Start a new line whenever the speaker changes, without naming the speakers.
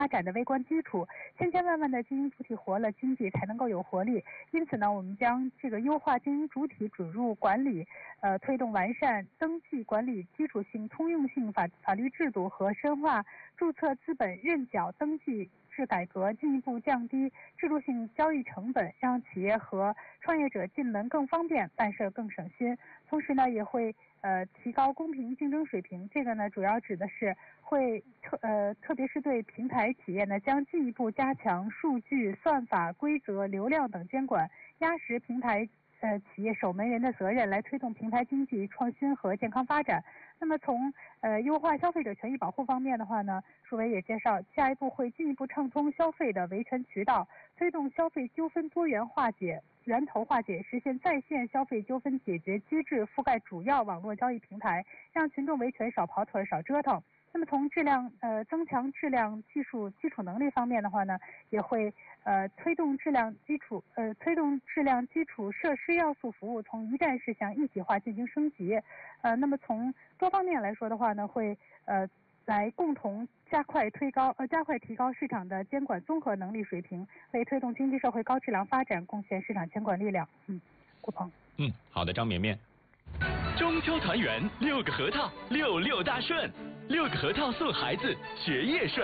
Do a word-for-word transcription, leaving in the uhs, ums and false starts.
发展的微观基础，千千万万的经营主体活了，经济才能够有活力。因此呢，我们将这个优化经营主体准入管理，呃，推动完善登记管理基础性通用性法法律制度和深化注册资本认缴登记制改革，进一步降低制度性交易成本，让企业和创业者进门更方便，办事更省心。同时呢，也会呃提高公平竞争水平。这个呢，主要指的是会特呃特别是对平台企业呢，将进一步加强数据、算法、规则、流量等监管，压实平台呃企业守门人的责任，来推动平台经济创新和健康发展。那么从呃优化消费者权益保护方面的话呢，署委也介绍，下一步会进一步畅通消费的维权渠道，推动消费纠纷多元化解、源头化解，实现在线消费纠纷解决机制覆盖主要网络交易平台，让群众维权少跑腿少折腾。那么从质量呃增强质量技术基础能力方面的话呢，也会呃推动质量基础呃推动质量基础设施要素服务从一站式向一体化进行升级。呃，那么从多方面来说的话呢，会呃来共同加快推高呃加快提高市场的监管综合能力水平，为推动经济社会高质量发展贡献市场监管力量。嗯，顾鹏。
嗯，好的，张绵绵。中秋团圆，六个核桃，六六大顺，六个核桃送孩子学业顺。